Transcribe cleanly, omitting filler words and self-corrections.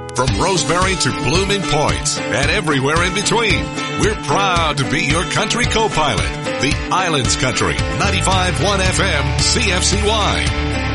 From Roseberry to Blooming Point and everywhere in between, we're proud to be your country co-pilot. The Islands Country, 95.1 FM, CFCY.